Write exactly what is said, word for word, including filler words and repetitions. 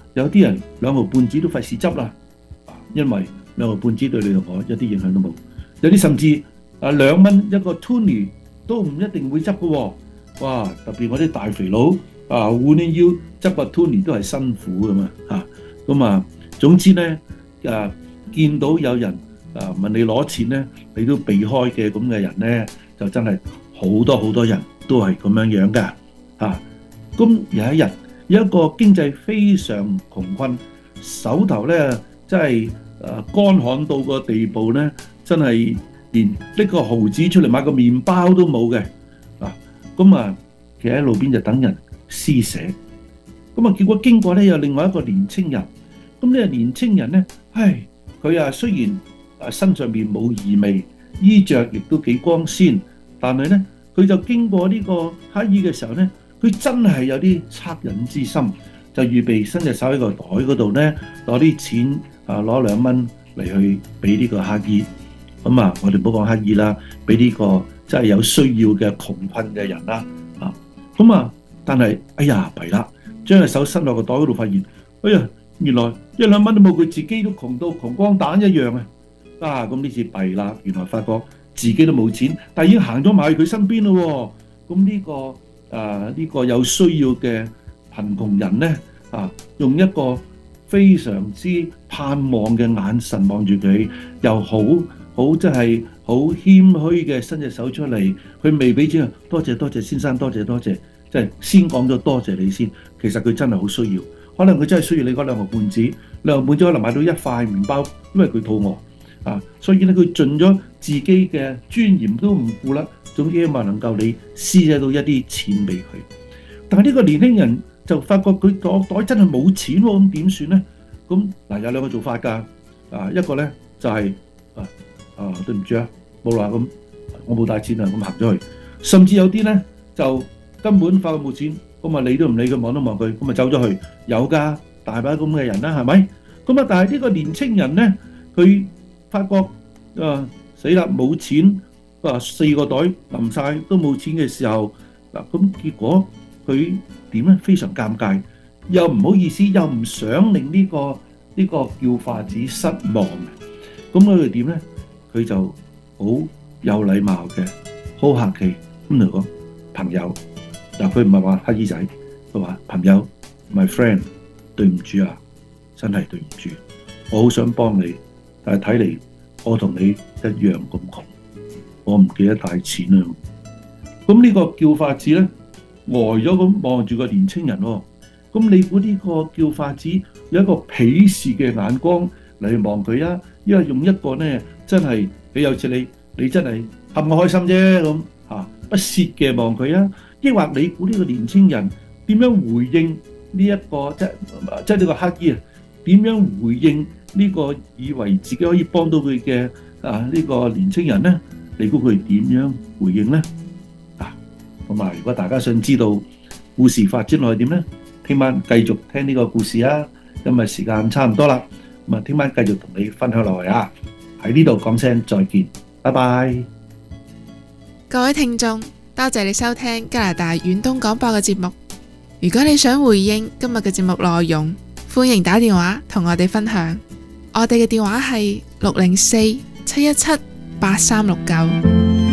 有啲人兩毫半紙都費事執啦，因為兩毫半紙對你嚟講一啲影響都冇。有啲甚至啊兩蚊一個 toonie 都唔一定會執嘅喎。哇！特別我啲大肥佬啊，彎彎腰執個 toonie 都係辛苦㗎嘛嚇。咁啊，總之咧啊，見到有人啊問你攞錢咧，你都避開嘅咁嘅人咧，就真係好多好多人都係咁樣樣㗎嚇。咁有一日有一個經濟非常窮困，手頭咧真係誒乾旱到個地步咧，真係連拎個毫子出嚟買個麵包都冇嘅啊！咁啊，企喺路邊就等人施捨。咁啊，結果經過咧有另外一個年青人。咁呢個年青人咧，唉，佢啊雖然啊身上面冇異味，衣着亦都幾光鮮，但係咧佢就經過呢個乞兒嘅時候咧，佢真係有啲惻隱之心，就預備伸隻手喺個袋嗰度咧，攞啲錢啊，攞兩蚊嚟去俾呢個乞兒。咁啊，我哋唔好講乞兒啦，俾呢個真係有需要嘅窮困嘅人啦。啊，咁啊，但係哎呀弊啦，將隻手伸落個袋嗰度，發現哎呀，原來一兩蚊都冇，佢自己都窮到窮光蛋一樣啊！啊，咁呢次弊啦，原來發覺自己都冇錢，但係已經行咗埋去佢身邊咯喎。咁呢個啊呢個有需要嘅貧窮人咧啊，用一個非常之盼望嘅眼神望住佢，又好好即係好謙虛嘅伸隻手出嚟。佢未俾錢啊，多謝多謝先生，多謝多謝，即係先講咗多謝你先。其實佢真係好需要，可能佢真係需要你嗰兩毫半紙，兩毫半紙可能買到一塊麵包，因為佢肚餓啊。所以咧，佢盡咗自己嘅尊嚴都唔顧啦。總之希望能夠你施捨到一啲錢俾佢。但係呢個年輕人就發覺佢袋袋真係冇錢喎，咁點算咧？咁嗱有兩個做法㗎。啊，一個咧就係、是、啊啊對唔住啊，冇啦咁，我冇帶錢啊，咁行咗去。甚至有啲咧就根本發覺冇錢，咁啊理都唔理佢，望都望佢，咁啊走咗去。有㗎，大把咁嘅人啦，係咪？咁啊，但係呢個年青人咧，佢發覺啊死啦冇錢。啊！四個袋冧晒都冇錢嘅時候，嗱咁結果佢點咧？非常尷尬，又唔好意思，又唔想令呢個呢個叫化子失望嘅。咁佢點咧？佢就好有禮貌嘅，好客氣咁嚟講朋友。嗱，佢唔係話乞兒仔，佢話朋友 ，my friend，對唔住啊，真係對唔住，我好想幫你，但係睇嚟我同你一樣咁窮。我唔記得帶錢啦。咁呢個叫法子咧，呆咗咁望住個年青人喎。咁你估呢個叫法子有一個鄙視嘅眼光嚟望佢啊？因為用一個咧真係你有似你，你真係氹我開心啫咁嚇，不屑嘅望佢啊？抑或你估呢個年青人點樣回應呢、這、一個即即呢個乞兒啊？點樣回應呢個以為自己可以幫到佢嘅啊呢、這個年青人咧？你估佢點樣回應呢？啊，咁啊！如果大家想知道故事發展落去點呢？聽晚繼續聽呢個故事啊！今日時間差唔多啦，咁啊，聽晚繼續同你分享落去啊！喺呢度講聲再見，拜拜！ 各位聽眾，多謝你收聽加拿大遠東廣播嘅節目。如果你想回應今日嘅節目內容，歡迎打電話同我哋分享。我哋嘅電話係六零四七一七八三六九。